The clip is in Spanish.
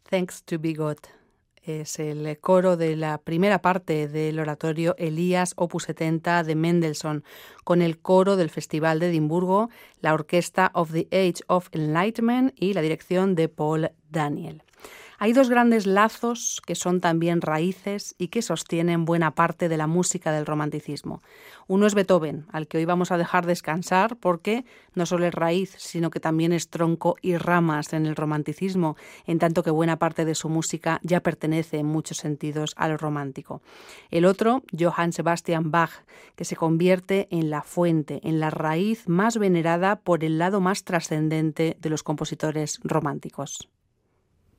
Thanks to be God. Es el coro de la primera parte del oratorio Elías Opus 70 de Mendelssohn, con el coro del Festival de Edimburgo, la orquesta of the Age of Enlightenment y la dirección de Paul Daniel. Hay dos grandes lazos que son también raíces y que sostienen buena parte de la música del romanticismo. Uno es Beethoven, al que hoy vamos a dejar descansar porque no solo es raíz, sino que también es tronco y ramas en el romanticismo, en tanto que buena parte de su música ya pertenece en muchos sentidos a lo romántico. El otro, Johann Sebastian Bach, que se convierte en la fuente, en la raíz más venerada por el lado más trascendente de los compositores románticos.